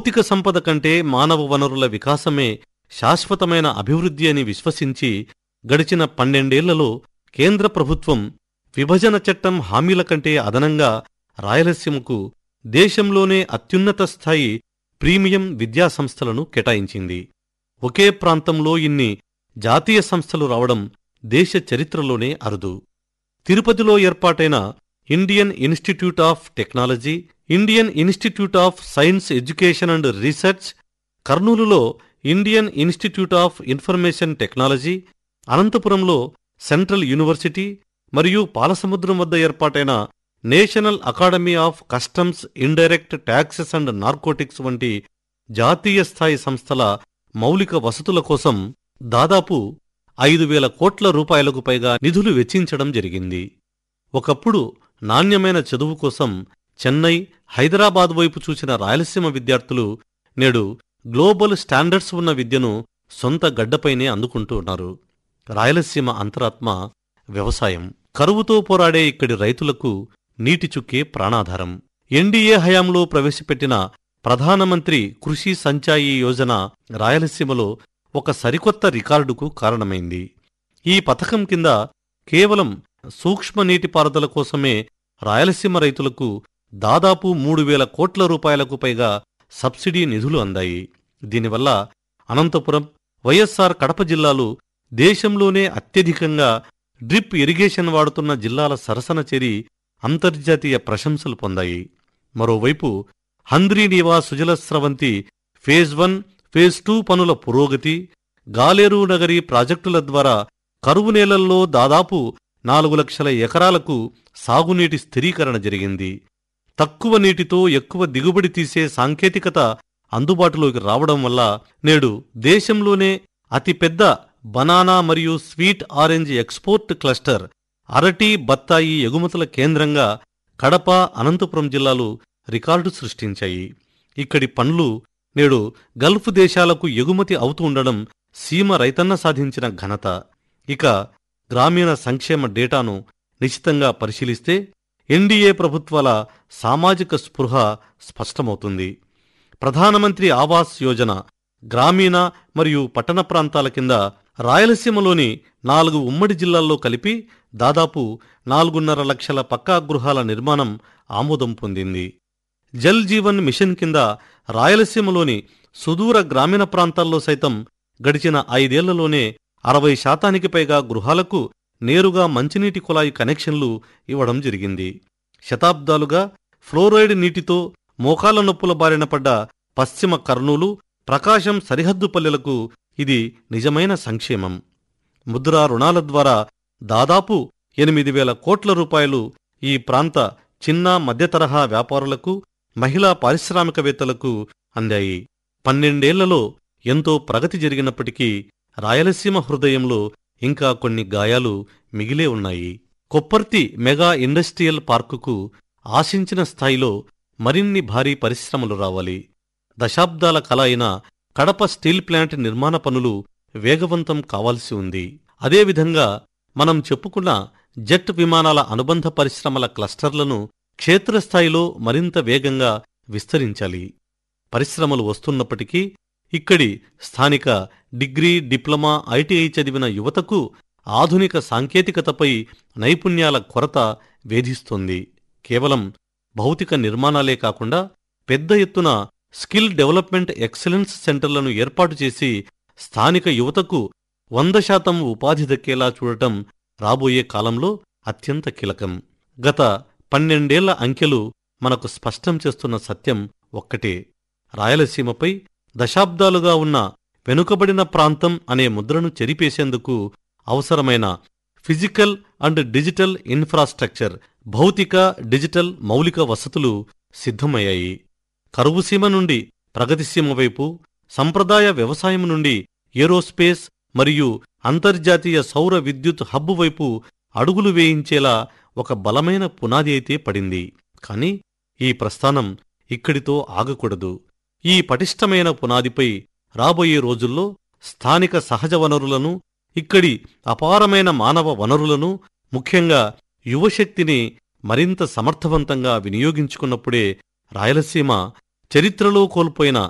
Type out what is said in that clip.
భౌతిక సంపద కంటే మానవ వనరుల వికాసమే శాశ్వతమైన అభివృద్ధి అని విశ్వసించి గడిచిన 12 ఏళ్లలో కేంద్ర ప్రభుత్వం విభజన చట్టం హామీల కంటే అదనంగా రాయలసీమకు దేశంలోనే అత్యున్నత స్థాయి ప్రీమియం విద్యాసంస్థలను కేటాయించింది. ఒకే ప్రాంతంలో ఇన్ని జాతీయ సంస్థలు రావడం దేశ చరిత్రలోనే అరుదు. తిరుపతిలో ఏర్పాటైన Indian institute of technology, Indian institute of science education and research, కర్నూలులో Indian institute of information technology, అనంతపురంలో సెంట్రల్ యూనివర్సిటీ మరియు పాలసముద్రం వద్ద ఏర్పాటైన national academy of customs, indirect taxes and narcotics వంటి జాతీయ స్థాయి సంస్థల మౌలిక వసతుల కోసం దాదాపు 5,000 కోట్ల రూపాయలకు పైగా నిధులు వెచ్చించడం జరిగింది. ఒకప్పుడు నాణ్యమైన చదువు కోసం చెన్నై, హైదరాబాద్ వైపు చూసిన రాయలసీమ విద్యార్థులు నేడు గ్లోబల్ స్టాండర్డ్స్ ఉన్న విద్యను సొంత గడ్డపైనే అందుకుంటున్నారు. రాయలసీమ అంతరాత్మ వ్యవసాయం. కరువుతో పోరాడే ఇక్కడి రైతులకు నీటి చుక్కే ప్రాణాధారం. ఎన్డీఏ హయాంలో ప్రవేశపెట్టిన ప్రధానమంత్రి కృషి సంచాయి యోజన రాయలసీమలో ఒక సరికొత్త రికార్డుకు కారణమైంది. ఈ పథకం కింద కేవలం సూక్ష్మ నీటిపారుదల కోసమే రాయలసీమ రైతులకు దాదాపు 3,000 కోట్ల రూపాయలకు పైగా సబ్సిడీ నిధులు అందాయి. దీనివల్ల అనంతపురం, వైఎస్సార్ కడప జిల్లాలు దేశంలోనే అత్యధికంగా డ్రిప్ ఇరిగేషన్ వాడుతున్న జిల్లాల సరసన చేరి అంతర్జాతీయ ప్రశంసలు పొందాయి. మరోవైపు హంద్రీనీవా సుజల స్రవంతి ఫేజ్ 1, ఫేజ్ 2 పనుల పురోగతి, గాలేరు నగరి ప్రాజెక్టుల ద్వారా కరువు నేలల్లో దాదాపు 4 లక్షల ఎకరాలకు సాగునీటి స్థిరీకరణ జరిగింది. తక్కువ నీటితో ఎక్కువ దిగుబడి తీసే సాంకేతికత అందుబాటులోకి రావడం వల్ల నేడు దేశంలోనే అతిపెద్ద బనానా మరియు స్వీట్ ఆరెంజ్ ఎక్స్పోర్ట్ క్లస్టర్, అరటి, బత్తాయి ఎగుమతుల కేంద్రంగా కడప, అనంతపురం జిల్లాలు రికార్డు సృష్టించాయి. ఇక్కడి పండ్లు నేడు గల్ఫ్ దేశాలకు ఎగుమతి అవుతూ ఉండడం సీమ రైతన్న సాధించిన ఘనత. ఇక గ్రామీణ సంక్షేమ డేటాను నిశితంగా పరిశీలిస్తే ఎన్డీఏ ప్రభుత్వాల సామాజిక స్పృహ స్పష్టమవుతుంది. ప్రధానమంత్రి ఆవాస్ యోజన గ్రామీణ మరియు పట్టణ ప్రాంతాల కింద రాయలసీమలోని 4 ఉమ్మడి జిల్లాల్లో కలిపి దాదాపు 4.5 లక్షల పక్కా గృహాల నిర్మాణం ఆమోదం పొందింది. జల్ జీవన్ మిషన్ కింద రాయలసీమలోని సుదూర గ్రామీణ ప్రాంతాల్లో సైతం గడిచిన 5 ఏళ్లలోనే 60% పైగా గృహాలకు నేరుగా మంచినీటి కుళాయి కనెక్షన్లు ఇవ్వడం జరిగింది. శతాబ్దాలుగా ఫ్లోరైడ్ నీటితో మోకాళ్ల నొప్పుల బారిన పడ్డ పశ్చిమ కర్నూలు, ప్రకాశం సరిహద్దు పల్లెలకు ఇది నిజమైన సంక్షేమం. ముద్రా రుణాల ద్వారా దాదాపు 8,000 కోట్ల రూపాయలు ఈ ప్రాంత చిన్న మధ్యతరహా వ్యాపారులకు, మహిళా పారిశ్రామికవేత్తలకు అందాయి. 12 ఏళ్లలో ఎంతో ప్రగతి జరిగినప్పటికీ రాయలసీమ హృదయంలో ఇంకా కొన్ని గాయాలు మిగిలే ఉన్నాయి. కొప్పర్తి మెగా ఇండస్ట్రియల్ పార్కుకు ఆశించిన స్థాయిలో మరిన్ని భారీ పరిశ్రమలు రావాలి. దశాబ్దాల కల అయిన కడప స్టీల్ ప్లాంట్ నిర్మాణ పనులు వేగవంతం కావాల్సి ఉంది. అదేవిధంగా మనం చెప్పుకున్న జెట్ విమానాల అనుబంధ పరిశ్రమల క్లస్టర్లను క్షేత్రస్థాయిలో మరింత వేగంగా విస్తరించాలి. పరిశ్రమలు వస్తున్నప్పటికీ ఇక్కడి స్థానిక డిగ్రీ, డిప్లొమా, ఐటీఐ చదివిన యువతకు ఆధునిక సాంకేతికతపై నైపుణ్యాల కొరత వేధిస్తోంది. కేవలం భౌతిక నిర్మాణాలే కాకుండా పెద్ద ఎత్తున స్కిల్ డెవలప్మెంట్ ఎక్సలెన్స్ సెంటర్లను ఏర్పాటు చేసి స్థానిక యువతకు 100% ఉపాధి దక్కేలా చూడటం రాబోయే కాలంలో అత్యంత కీలకం. గత 12 ఏళ్ల అంకెలు మనకు స్పష్టం చేస్తున్న సత్యం ఒక్కటే: రాయలసీమపై దశాబ్దాలుగా ఉన్న వెనుకబడిన ప్రాంతం అనే ముద్రను చెరిపేసేందుకు అవసరమైన ఫిజికల్ అండ్ డిజిటల్ ఇన్ఫ్రాస్ట్రక్చర్, భౌతిక, డిజిటల్ మౌలిక వసతులు సిద్ధమయ్యాయి. కరువుసీమ నుండి ప్రగతిసీమ వైపు, సంప్రదాయ వ్యవసాయం నుండి ఏరోస్పేస్ మరియు అంతర్జాతీయ సౌర విద్యుత్ హబ్బు వైపు అడుగులు వేయించేలా ఒక బలమైన పునాది అయితే పడింది. కాని ఈ ప్రస్థానం ఇక్కడితో ఆగకూడదు. ఈ పటిష్టమైన పునాదిపై రాబోయే రోజుల్లో స్థానిక సహజ వనరులను, ఇక్కడి అపారమైన మానవ వనరులను, ముఖ్యంగా యువశక్తిని మరింత సమర్థవంతంగా వినియోగించుకున్నప్పుడే రాయలసీమ చరిత్రలో కోల్పోయిన